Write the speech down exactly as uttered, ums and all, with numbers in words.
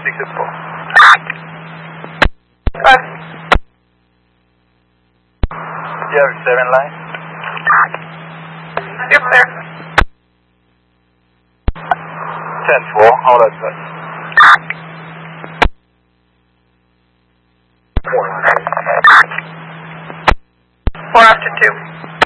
six is four. Five. You have seven line. Yep, there. ten four, all outside. Four after two.